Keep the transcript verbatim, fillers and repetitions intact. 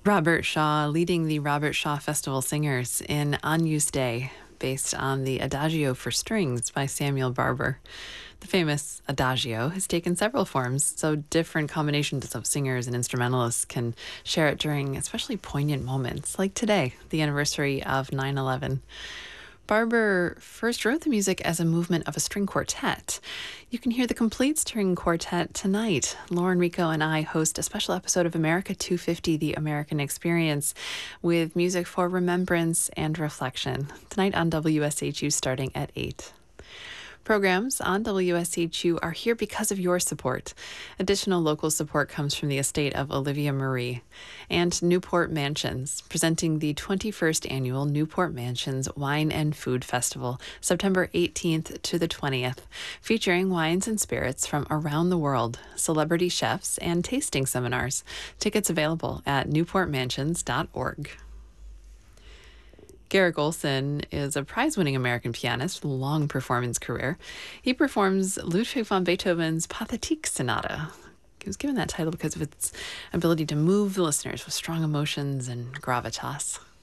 Robert Shaw leading the Robert Shaw Festival Singers in Agnus Dei, based on the Adagio for Strings by Samuel Barber. The famous Adagio has taken several forms, so different combinations of singers and instrumentalists can share it during especially poignant moments, like today, the anniversary of nine eleven. Barber first wrote the music as a movement of a string quartet. You can hear the complete string quartet tonight. Lauren Rico and I host a special episode of America two fifty, The American Experience, with music for remembrance and reflection. Tonight on W S H U starting at eight. Programs on W S H U are here because of your support. Additional local support comes from the estate of Olivia Marie and Newport Mansions, presenting the twenty-first annual Newport Mansions Wine and Food Festival, September eighteenth to the twentieth, featuring wines and spirits from around the world, celebrity chefs, and tasting seminars. Tickets available at newport mansions dot org. Garrick Olson is a prize-winning American pianist with a long performance career. He performs Ludwig van Beethoven's Pathetique Sonata. He was given that title because of its ability to move the listeners with strong emotions and gravitas.